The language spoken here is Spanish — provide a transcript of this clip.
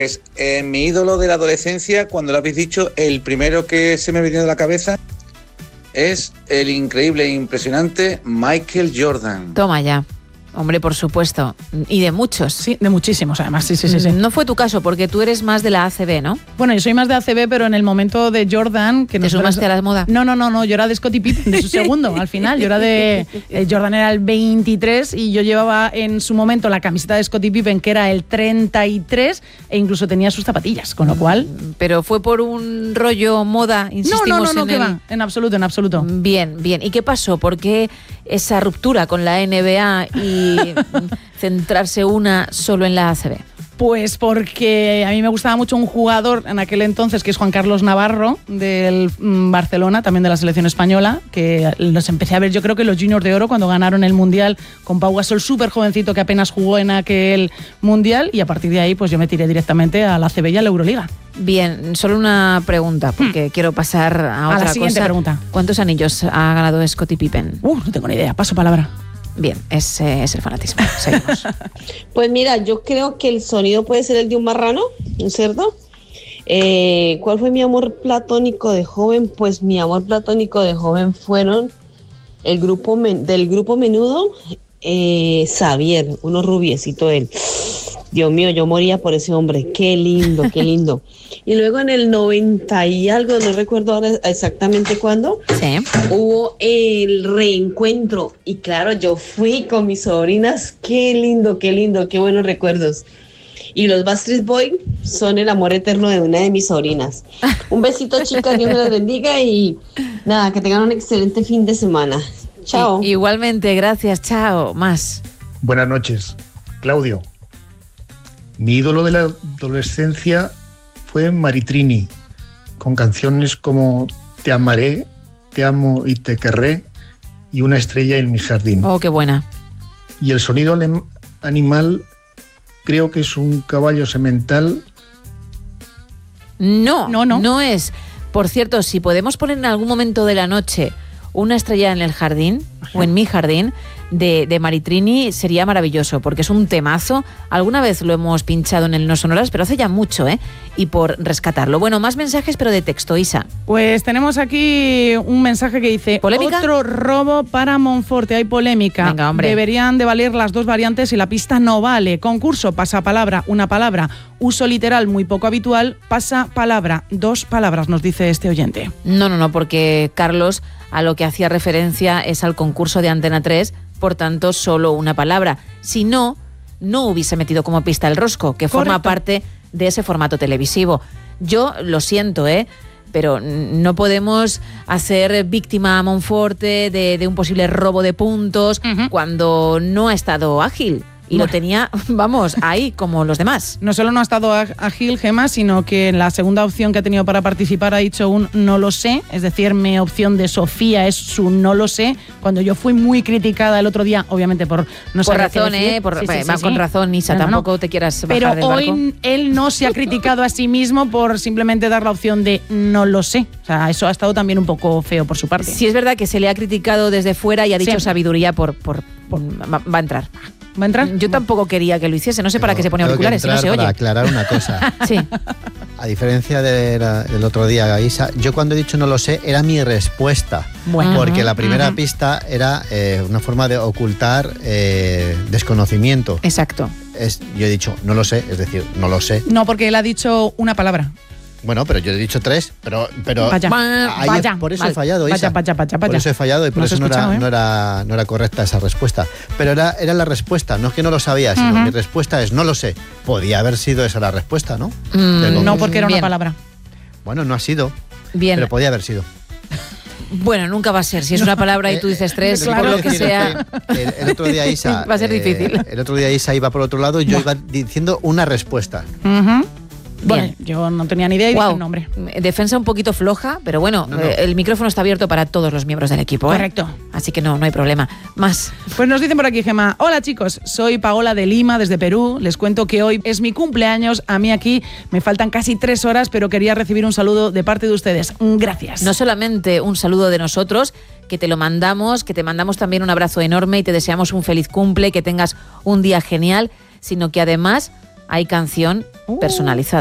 Mi ídolo de la adolescencia, cuando lo habéis dicho, el primero que se me ha venido a la cabeza es el increíble e impresionante Michael Jordan. Toma ya. Hombre, por supuesto. Y de muchos. Sí, de muchísimos además, sí. No fue tu caso, porque tú eres más de la ACB, ¿no? Bueno, yo soy más de ACB, pero en el momento de Jordan... ¿Te sumaste a la moda? No, yo era de Scottie Pippen, de su segundo, al final. Yo era de... Jordan era el 23 y yo llevaba en su momento la camiseta de Scottie Pippen, que era el 33, e incluso tenía sus zapatillas, con lo cual... ¿Pero fue por un rollo moda, insistimos No, que va, en absoluto. Bien. ¿Y qué pasó? ¿Por qué esa ruptura con la NBA y centrarse una solo en la ACB? Pues porque a mí me gustaba mucho un jugador en aquel entonces, que es Juan Carlos Navarro, del Barcelona, también de la selección española, que los empecé a ver, yo creo que los Juniors de Oro, cuando ganaron el Mundial con Pau Gasol, súper jovencito, que apenas jugó en aquel Mundial, y a partir de ahí pues yo me tiré directamente a la ACB y a la Euroliga. Bien, solo una pregunta, porque quiero pasar a otra la siguiente cosa. Pregunta. ¿Cuántos anillos ha ganado Scottie Pippen? No tengo ni idea, paso palabra. Bien, ese es el fanatismo. Seguimos. Pues mira, yo creo que el sonido puede ser el de un marrano, un cerdo. ¿Cuál fue mi amor platónico de joven? Pues mi amor platónico de joven fueron del grupo Menudo, Xavier, uno rubiecito él. Dios mío, yo moría por ese hombre. Qué lindo. Y luego en el 90 y algo, no recuerdo ahora exactamente cuándo, sí, hubo el reencuentro. Y claro, yo fui con mis sobrinas. Qué lindo, qué buenos recuerdos. Y los Backstreet Boys son el amor eterno de una de mis sobrinas. Un besito, chicas, Dios me las bendiga y nada, que tengan un excelente fin de semana. Chao. Igualmente, gracias, chao. Más. Buenas noches, Claudio. Mi ídolo de la adolescencia fue Maritrini, con canciones como Te amaré, Te amo y te querré y Una estrella en mi jardín. Oh, qué buena. Y el sonido animal creo que es un caballo semental. No es. Por cierto, si podemos poner en algún momento de la noche Una estrella en el jardín, o en mi jardín, de Maritrini, sería maravilloso, porque es un temazo. Alguna vez lo hemos pinchado en el No Sonoras, pero hace ya mucho, y por rescatarlo. Bueno, más mensajes, pero de texto, Isa. Pues tenemos aquí un mensaje que dice: ¿Polémica? Otro robo para Monforte. Hay polémica. Venga, hombre. Deberían de valer las dos variantes y la pista no vale. Concurso, pasapalabra, una palabra. Uso literal muy poco habitual, pasapalabra, dos palabras, nos dice este oyente. No, porque Carlos a lo que hacía referencia es al concurso de Antena 3, por tanto, solo una palabra. Si no hubiese metido como pista el rosco, que forma Correcto. parte de ese formato televisivo. Yo lo siento, pero no podemos hacer víctima a Monforte de un posible robo de puntos cuando no ha estado ágil. Y lo tenía, ahí como los demás. No solo no ha estado ágil, Gemma, sino que en la segunda opción que ha tenido para participar ha dicho un no lo sé, es decir, mi opción de Sofía es su no lo sé, cuando yo fui muy criticada el otro día, obviamente por no saber qué decir. Con razón, Isa, tampoco te quieras bajar pero del barco. Pero hoy él no se ha criticado a sí mismo por simplemente dar la opción de no lo sé. O sea, eso ha estado también un poco feo por su parte. Sí, es verdad que se le ha criticado desde fuera y ha dicho sabiduría va a entrar. ¿Va a entrar? Yo tampoco quería que lo hiciese, no sé para qué se pone auriculares, si no se oye. Para aclarar una cosa. Sí. A diferencia del otro día, Isa, yo cuando he dicho no lo sé, era mi respuesta. Bueno. Porque la primera pista era una forma de ocultar desconocimiento. Exacto. Yo he dicho no lo sé, es decir, no lo sé. No, porque él ha dicho una palabra. Bueno, pero yo he dicho tres, pero vaya, por eso he fallado, Isa. Vaya. Por eso he fallado y por eso no era correcta esa respuesta. Pero era la respuesta, no es que no lo sabía, sino mi respuesta es no lo sé. Podía haber sido esa la respuesta, ¿no? No, porque era una palabra. Bueno, no ha sido, bien, pero podía haber sido. Bueno, nunca va a ser. Si es una palabra y tú dices tres, por lo que sea. El otro día Isa... va a ser difícil. El otro día Isa iba por otro lado y yo iba diciendo una respuesta. Bueno, yo no tenía ni idea y dije el nombre. Defensa un poquito floja, pero bueno, el micrófono está abierto para todos los miembros del equipo. Correcto. Así que no hay problema. Más. Pues nos dicen por aquí, Gemma: hola chicos, soy Paola de Lima, desde Perú. Les cuento que hoy es mi cumpleaños. A mí aquí me faltan casi 3 horas, pero quería recibir un saludo de parte de ustedes. Gracias. No solamente un saludo de nosotros, que te lo mandamos, que te mandamos también un abrazo enorme y te deseamos un feliz cumple, que tengas un día genial, sino que además hay canción personalizada.